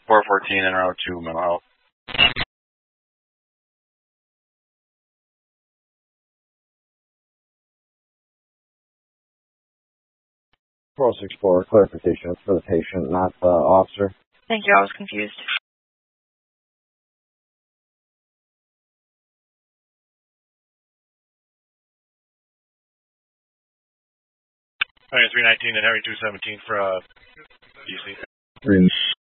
414 and route 2 mental health. 464, clarification. It's for the patient, not the officer. Thank you, I was confused. 319 and Harry 217 for DC.